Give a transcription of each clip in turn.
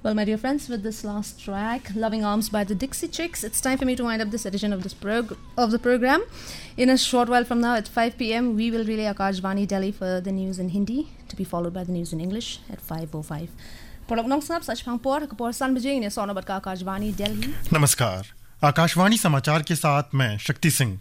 Well, my dear friends, with this last track, Loving Arms by the Dixie Chicks, it's time for me to wind up this edition of the program. In a short while from now at 5 p.m, we will relay Akashvani Delhi for the news in Hindi, to be followed by the news in English at 5:05. Akashvani Delhi. नमस्कार, आकाशवाणी समाचार के साथ मैं शक्ति सिंह।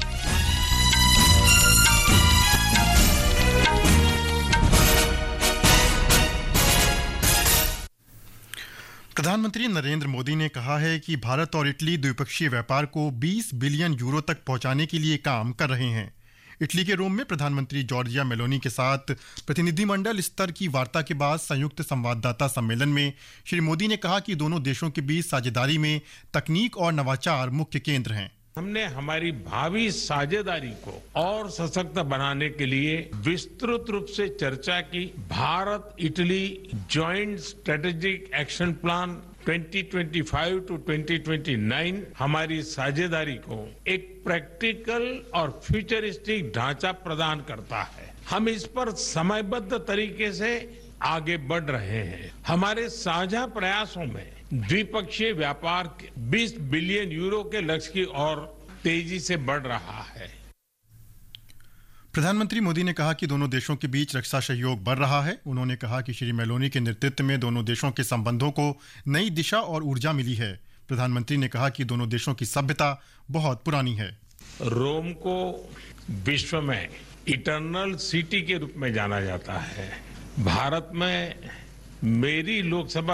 प्रधानमंत्री नरेंद्र मोदी ने कहा है कि भारत और इटली द्विपक्षीय व्यापार को 20 बिलियन यूरो तक पहुंचाने के लिए काम कर रहे हैं। इटली के रोम में प्रधानमंत्री जॉर्जिया मेलोनी के साथ प्रतिनिधिमंडल स्तर की वार्ता के बाद संयुक्त संवाददाता सम्मेलन में श्री मोदी ने कहा कि दोनों देशों के बीच साझेदारी में तकनीक और नवाचार मुख्य केंद्र हैं। हमने हमारी भावी साझेदारी को और सशक्त बनाने के लिए विस्तृत रूप से चर्चा की। Bharat Italy joint strategic action plan 2025 to 2029 हमारी साझेदारी को एक प्रैक्टिकल और फ्यूचरिस्टिक ढांचा प्रदान करता है। हम इस पर समयबद्ध तरीके से आगे बढ़ रहे हैं। हमारे साझा प्रयासों में द्विपक्षीय व्यापार 20 बिलियन यूरो के लक्ष्य की ओर तेजी से बढ़ रहा है। प्रधानमंत्री मोदी ने कहा कि दोनों देशों के बीच रक्षा सहयोग बढ़ रहा है। उन्होंने कहा कि श्री मेलोनी के नेतृत्व में दोनों देशों के संबंधों को नई दिशा और ऊर्जा मिली है। प्रधानमंत्री ने कहा कि दोनों देशों की सभ्यता बहुत पुरानी है। रोम को विश्व में इटर्नल सिटी के रूप में जाना जाता है। भारत में मेरी लोकसभा